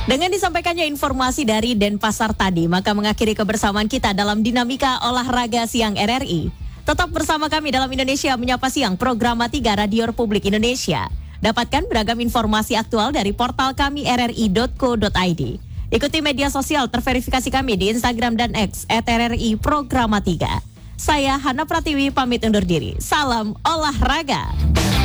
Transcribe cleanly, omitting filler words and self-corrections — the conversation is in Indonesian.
Dengan disampaikannya informasi dari Denpasar tadi, maka mengakhiri kebersamaan kita dalam Dinamika Olahraga Siang RRI. Tetap bersama kami dalam Indonesia Menyapa Siang, program 3 Radio Republik Indonesia. Dapatkan beragam informasi aktual dari portal kami rri.co.id. Ikuti media sosial terverifikasi kami di Instagram dan X @RRI Programa 3. Saya Hana Pratiwi pamit undur diri. Salam olahraga.